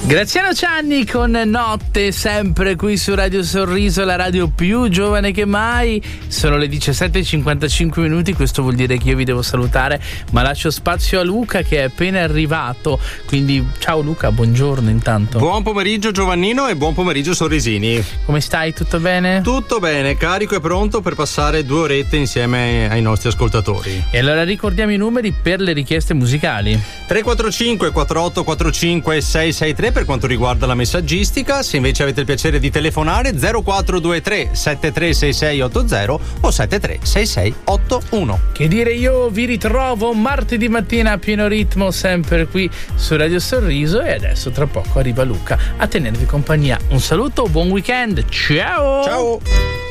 Graziano Cianni con Notte, sempre qui su Radio Sorriso, la radio più giovane che mai. Sono le 17:55, questo vuol dire che io vi devo salutare, ma lascio spazio a Luca che è appena arrivato. Quindi ciao Luca, buongiorno intanto. Buon pomeriggio Giovannino e buon pomeriggio Sorrisini. Come stai? Tutto bene? Tutto bene, carico e pronto per passare 2 orette insieme ai nostri ascoltatori. E allora ricordiamo i numeri per le richieste musicali. 345 4845 663 per quanto riguarda la messaggistica. Se invece avete il piacere di telefonare, 0423 736680 o 736681. Che dire, io vi ritrovo martedì mattina a pieno ritmo, sempre qui su Radio Sorriso, e adesso tra poco arriva Luca a tenervi compagnia. Un saluto, buon weekend, ciao! Ciao!